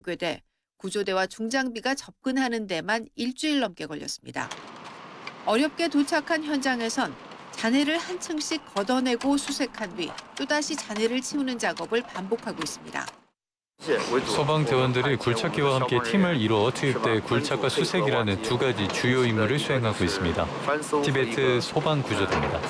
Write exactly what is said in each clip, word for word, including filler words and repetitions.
폐쇄돼 구조대와 중장비가 접근하는 데만 일주일 넘게 걸렸습니다. 어렵게 도착한 현장에선 잔해를 한 층씩 걷어내고 수색한 뒤 또다시 잔해를 치우는 작업을 반복하고 있습니다. 소방대원들이 굴착기와 함께 팀을 이루어 투입돼 굴착과 수색이라는 두 가지 주요 임무를 수행하고 있습니다. 티베트 소방구조대입니다.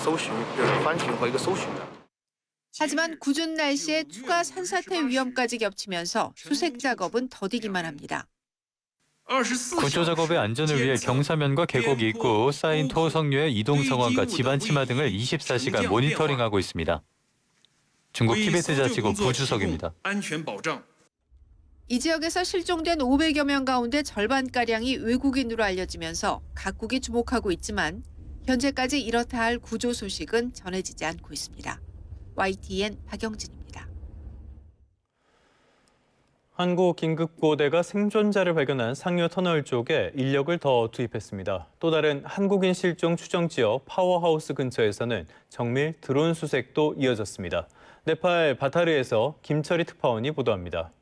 하지만 궂은 날씨에 추가 산사태 위험까지 겹치면서 수색 작업은 더디기만 합니다. 구조 작업의 안전을 위해 경사면과 계곡이 있고 쌓인 토성류의 이동 상황과 지반 침하 등을 이십사 시간 모니터링하고 있습니다. 중국 티베트 자치구 부주석입니다. 이 지역에서 실종된 오백여 명 가운데 절반가량이 외국인으로 알려지면서 각국이 주목하고 있지만 현재까지 이렇다 할 구조 소식은 전해지지 않고 있습니다. 와이티엔 박영진입니다. 한국긴급구호대가 생존자를 발견한 상류 터널 쪽에 인력을 더 투입했습니다. 또 다른 한국인 실종 추정 지역 파워하우스 근처에서는 정밀 드론 수색도 이어졌습니다. 네팔 바타르에서 김철희 특파원이 보도합니다.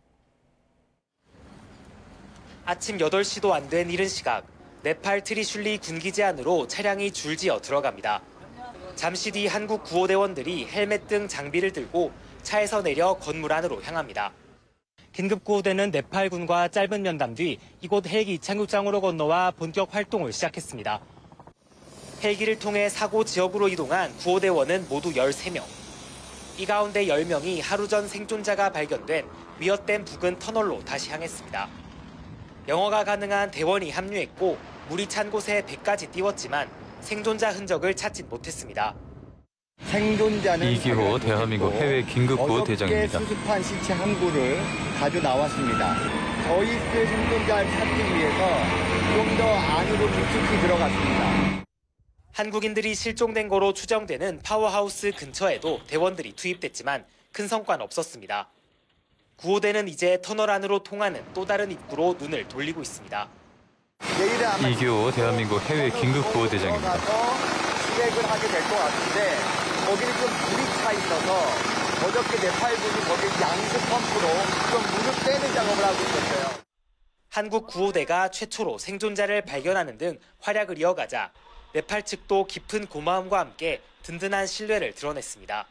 아침 여덟 시도 안 된 이른 시각, 네팔 트리슐리 군기지 안으로 차량이 줄지어 들어갑니다. 잠시 뒤 한국 구호대원들이 헬멧 등 장비를 들고 차에서 내려 건물 안으로 향합니다. 긴급구호대는 네팔군과 짧은 면담 뒤 이곳 헬기 착륙장으로 건너와 본격 활동을 시작했습니다. 헬기를 통해 사고 지역으로 이동한 구호대원은 모두 열세 명. 이 가운데 열 명이 하루 전 생존자가 발견된 위엇댐 부근 터널로 다시 향했습니다. 영어가 가능한 대원이 합류했고 물이 찬 곳에 배까지 띄웠지만 생존자 흔적을 찾진 못했습니다. 생존자는 이기호 대한민국 해외 긴급구호 대장입니다. 어렵게 수습한 시체 한 구를 가져 나왔습니다. 저희 때 생존자를 찾기 위해서 좀 더 안으로 깊숙이 들어갔습니다. 한국인들이 실종된 거로 추정되는 파워하우스 근처에도 대원들이 투입됐지만 큰 성과는 없었습니다. 구호대는 이제 터널 안으로 통하는 또 다른 입구로 눈을 돌리고 있습니다. 이기호 대한민국 해외 긴급구호 대장입니다. 수색을 하게 될 것 같은데 거기는 좀 물이 차 있어서 어저께 네팔군이 거기 양수 펌프로 좀 물을 빼는 작업을 하고 있었어요. 한국 구호대가 최초로 생존자를 발견하는 등 활약을 이어가자 네팔 측도 깊은 고마움과 함께 든든한 신뢰를 드러냈습니다.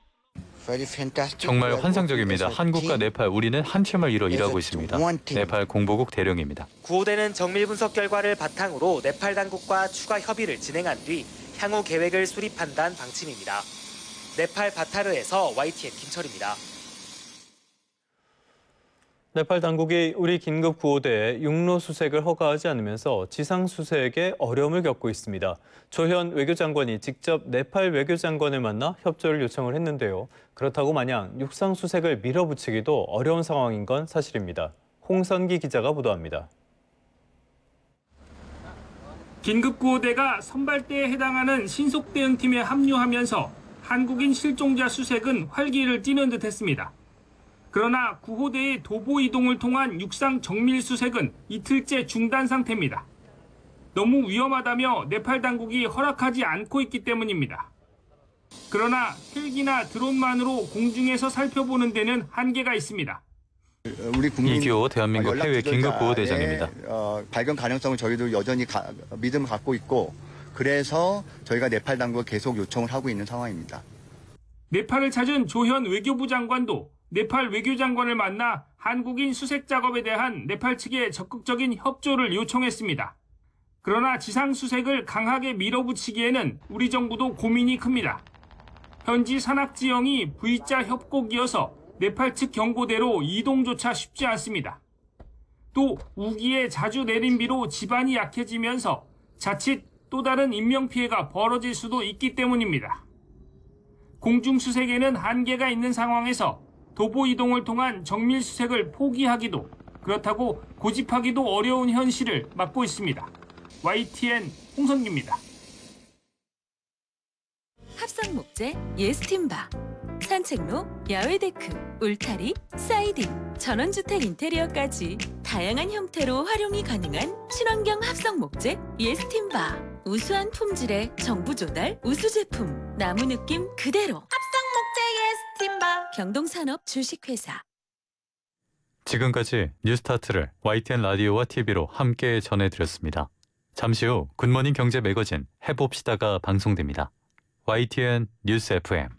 정말 환상적입니다. 한국과 네팔, 우리는 한 팀을 이뤄 일하고 있습니다. 네팔 공보국 대령입니다. 구호대는 정밀 분석 결과를 바탕으로 네팔 당국과 추가 협의를 진행한 뒤 향후 계획을 수립한다는 방침입니다. 네팔 바타르에서 와이티엔 김철입니다. 네팔 당국이 우리 긴급구호대에 육로 수색을 허가하지 않으면서 지상 수색에 어려움을 겪고 있습니다. 조현 외교장관이 직접 네팔 외교장관을 만나 협조를 요청을 했는데요. 그렇다고 마냥 육상 수색을 밀어붙이기도 어려운 상황인 건 사실입니다. 홍선기 기자가 보도합니다. 긴급구호대가 선발대에 해당하는 신속대응팀에 합류하면서 한국인 실종자 수색은 활기를 띠는 듯했습니다. 그러나 구호대의 도보 이동을 통한 육상 정밀 수색은 이틀째 중단 상태입니다. 너무 위험하다며 네팔 당국이 허락하지 않고 있기 때문입니다. 그러나 헬기나 드론만으로 공중에서 살펴보는 데는 한계가 있습니다. 우리 국민 이기호 대한민국 해외 긴급구호 대장입니다. 어, 발견 가능성을 저희도 여전히 가, 믿음을 갖고 있고 그래서 저희가 네팔 당국에 계속 요청을 하고 있는 상황입니다. 네팔을 찾은 조현 외교부 장관도 네팔 외교장관을 만나 한국인 수색 작업에 대한 네팔 측의 적극적인 협조를 요청했습니다. 그러나 지상 수색을 강하게 밀어붙이기에는 우리 정부도 고민이 큽니다. 현지 산악 지형이 V자 협곡이어서 네팔 측 경고대로 이동조차 쉽지 않습니다. 또 우기에 자주 내린 비로 지반이 약해지면서 자칫 또 다른 인명피해가 벌어질 수도 있기 때문입니다. 공중수색에는 한계가 있는 상황에서 도보 이동을 통한 정밀 수색을 포기하기도 그렇다고 고집하기도 어려운 현실을 맞고 있습니다. 와이티엔 홍선기입니다. 합성 목재 예스팀바, 산책로, 야외 데크, 울타리, 사이딩, 전원주택 인테리어까지 다양한 형태로 활용이 가능한 친환경 합성 목재 예스팀바. 우수한 품질의 정부 조달 우수 제품, 나무 느낌 그대로. 합성 목재 예스팀바. 경동산업 주식회사. 지금까지 뉴스타트를 와이티엔 라디오와 티비로 함께 전해드렸습니다. 잠시 후 굿모닝 경제 매거진 해봅시다가 방송됩니다. 와이티엔 뉴스 에프엠.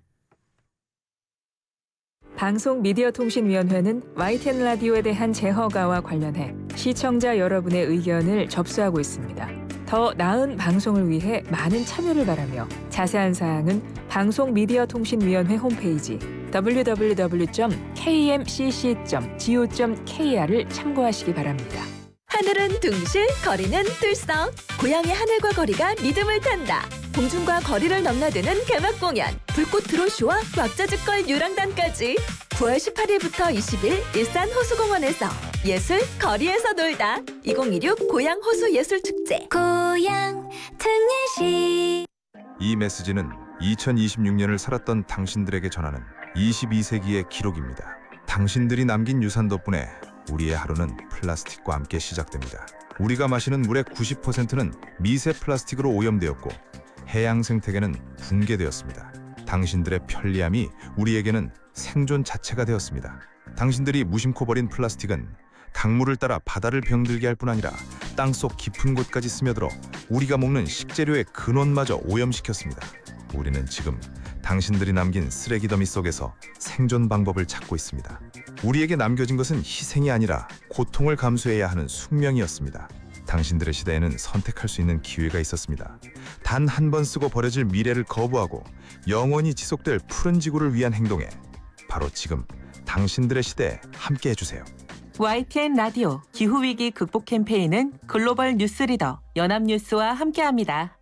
방송미디어통신위원회는 와이티엔 라디오에 대한 재허가와 관련해 시청자 여러분의 의견을 접수하고 있습니다. 더 나은 방송을 위해 많은 참여를 바라며 자세한 사항은 방송미디어통신위원회 홈페이지 더블유 더블유 더블유 점 케이엠씨씨 점 지오 점 케이알을 참고하시기 바랍니다. 하늘은 둥실, 거리는 들썩. 고향의 하늘과 거리가 리듬을 탄다. 공중과 거리를 넘나드는 개막 공연. 불꽃 드로쇼와 왁자지껄 유랑단까지. 구월 십팔일부터 이십일 일산 호수공원에서 예술 거리에서 놀다. 이천이십육 고향 호수 예술축제. 고향 특례시. 이 메시지는 이천이십육 년을 살았던 당신들에게 전하는 이십이 세기의 기록입니다. 당신들이 남긴 유산 덕분에 우리의 하루는 플라스틱과 함께 시작됩니다. 우리가 마시는 물의 구십 퍼센트는 미세 플라스틱으로 오염되었고 해양 생태계는 붕괴되었습니다. 당신들의 편리함이 우리에게는 생존 자체가 되었습니다. 당신들이 무심코 버린 플라스틱은 강물을 따라 바다를 병들게 할 뿐 아니라 땅속 깊은 곳까지 스며들어 우리가 먹는 식재료의 근원마저 오염시켰습니다. 우리는 지금 당신들이 남긴 쓰레기 더미 속에서 생존 방법을 찾고 있습니다. 우리에게 남겨진 것은 희생이 아니라 고통을 감수해야 하는 숙명이었습니다. 당신들의 시대에는 선택할 수 있는 기회가 있었습니다. 단 한 번 쓰고 버려질 미래를 거부하고 영원히 지속될 푸른 지구를 위한 행동에 바로 지금 당신들의 시대에 함께 해주세요. 와이티엔 라디오 기후위기 극복 캠페인은 글로벌 뉴스 리더 연합뉴스와 함께합니다.